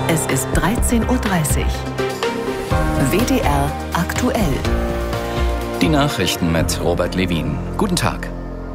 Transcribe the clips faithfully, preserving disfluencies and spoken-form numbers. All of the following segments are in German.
Es ist dreizehn Uhr dreißig. W D R aktuell. Die Nachrichten mit Robert Levin. Guten Tag.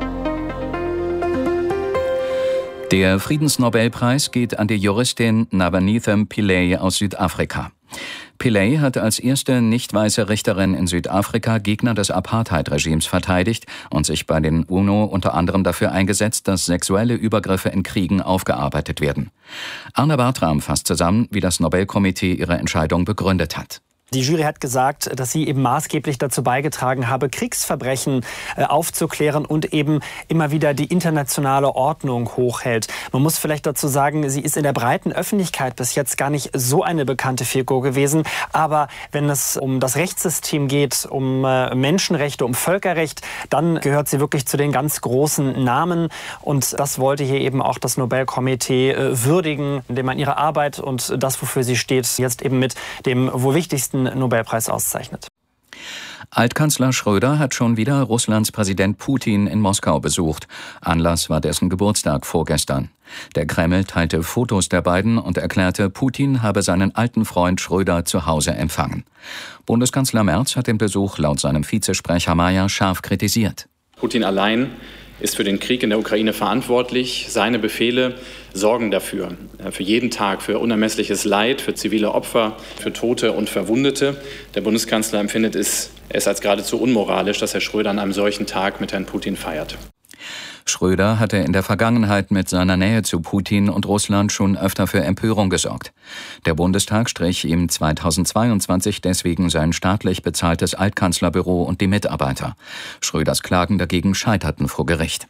Der Friedensnobelpreis geht an die Juristin Nabanitha Pillay aus Südafrika. Pillay hat als erste nicht-weiße Richterin in Südafrika Gegner des Apartheid-Regimes verteidigt und sich bei den UNO unter anderem dafür eingesetzt, dass sexuelle Übergriffe in Kriegen aufgearbeitet werden. Arne Bartram fasst zusammen, wie das Nobelkomitee ihre Entscheidung begründet hat. Die Jury hat gesagt, dass sie eben maßgeblich dazu beigetragen habe, Kriegsverbrechen äh, aufzuklären und eben immer wieder die internationale Ordnung hochhält. Man muss vielleicht dazu sagen, sie ist in der breiten Öffentlichkeit bis jetzt gar nicht so eine bekannte Figur gewesen. Aber wenn es um das Rechtssystem geht, um äh, Menschenrechte, um Völkerrecht, dann gehört sie wirklich zu den ganz großen Namen. Und das wollte hier eben auch das Nobelkomitee äh, würdigen, indem man ihre Arbeit und das, wofür sie steht, jetzt eben mit dem wohl wichtigsten Nobelpreis auszeichnet. Altkanzler Schröder hat schon wieder Russlands Präsident Putin in Moskau besucht. Anlass war dessen Geburtstag vorgestern. Der Kreml teilte Fotos der beiden und erklärte, Putin habe seinen alten Freund Schröder zu Hause empfangen. Bundeskanzler Merz hat den Besuch laut seinem Vizesprecher Mayer scharf kritisiert. Putin allein ist für den Krieg in der Ukraine verantwortlich. Seine Befehle sorgen dafür, für jeden Tag, für unermessliches Leid, für zivile Opfer, für Tote und Verwundete. Der Bundeskanzler empfindet es, es als geradezu unmoralisch, dass Herr Schröder an einem solchen Tag mit Herrn Putin feiert. Schröder hatte in der Vergangenheit mit seiner Nähe zu Putin und Russland schon öfter für Empörung gesorgt. Der Bundestag strich ihm zweitausendzweiundzwanzig deswegen sein staatlich bezahltes Altkanzlerbüro und die Mitarbeiter. Schröders Klagen dagegen scheiterten vor Gericht.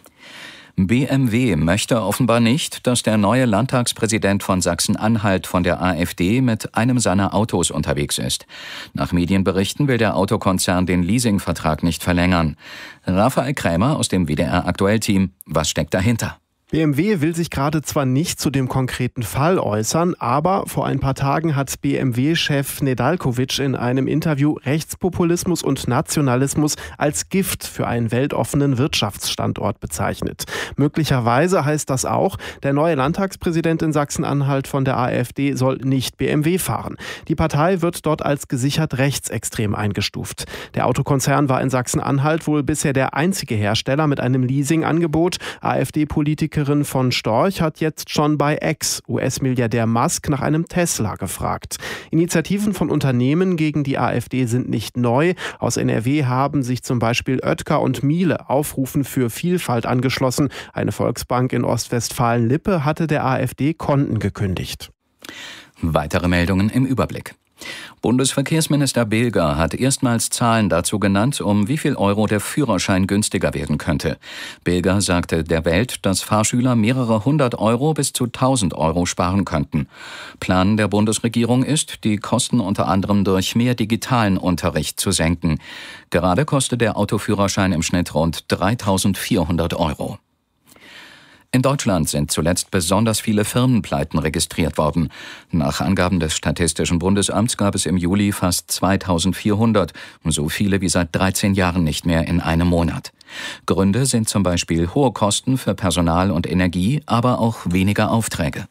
B M W möchte offenbar nicht, dass der neue Landtagspräsident von Sachsen-Anhalt von der AfD mit einem seiner Autos unterwegs ist. Nach Medienberichten will der Autokonzern den Leasingvertrag nicht verlängern. Raphael Krämer aus dem W D R Aktuell-Team. Was steckt dahinter? B M W will sich gerade zwar nicht zu dem konkreten Fall äußern, aber vor ein paar Tagen hat B M W-Chef Nedeljkovic in einem Interview Rechtspopulismus und Nationalismus als Gift für einen weltoffenen Wirtschaftsstandort bezeichnet. Möglicherweise heißt das auch, der neue Landtagspräsident in Sachsen-Anhalt von der AfD soll nicht B M W fahren. Die Partei wird dort als gesichert rechtsextrem eingestuft. Der Autokonzern war in Sachsen-Anhalt wohl bisher der einzige Hersteller mit einem Leasingangebot. AfD-Politiker von Storch hat jetzt schon bei Ex-U S-Milliardär Musk nach einem Tesla gefragt. Initiativen von Unternehmen gegen die AfD sind nicht neu. Aus N R W haben sich zum Beispiel Oetker und Miele Aufrufen für Vielfalt angeschlossen. Eine Volksbank in Ostwestfalen-Lippe hatte der AfD Konten gekündigt. Weitere Meldungen im Überblick. Bundesverkehrsminister Bilger hat erstmals Zahlen dazu genannt, um wie viel Euro der Führerschein günstiger werden könnte. Bilger sagte der Welt, dass Fahrschüler mehrere hundert Euro bis zu tausend Euro sparen könnten. Plan der Bundesregierung ist, die Kosten unter anderem durch mehr digitalen Unterricht zu senken. Gerade kostet der Autoführerschein im Schnitt rund dreitausendvierhundert Euro. In Deutschland sind zuletzt besonders viele Firmenpleiten registriert worden. Nach Angaben des Statistischen Bundesamts gab es im Juli fast zweitausendvierhundert, so viele wie seit dreizehn Jahren nicht mehr in einem Monat. Gründe sind zum Beispiel hohe Kosten für Personal und Energie, aber auch weniger Aufträge.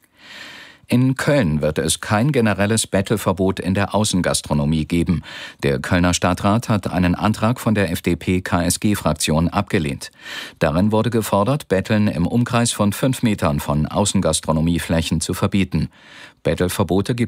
In Köln wird es kein generelles Bettelverbot in der Außengastronomie geben. Der Kölner Stadtrat hat einen Antrag von der F D P-K S G-Fraktion abgelehnt. Darin wurde gefordert, Betteln im Umkreis von fünf Metern von Außengastronomieflächen zu verbieten. Bettelverbote gibt